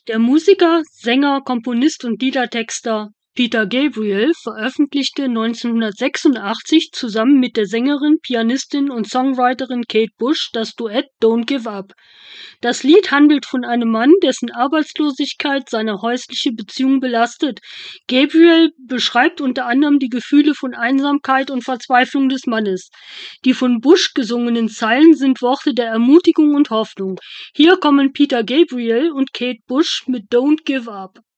Der Musiker, Sänger, Komponist und Liedertexter Peter Gabriel veröffentlichte 1986 zusammen mit der Sängerin, Pianistin und Songwriterin Kate Bush das Duett „Don't Give Up". Das Lied handelt von einem Mann, dessen Arbeitslosigkeit seine häusliche Beziehung belastet. Gabriel beschreibt unter anderem die Gefühle von Einsamkeit und Verzweiflung des Mannes. Die von Bush gesungenen Zeilen sind Worte der Ermutigung und Hoffnung. Hier kommen Peter Gabriel und Kate Bush mit „Don't Give Up".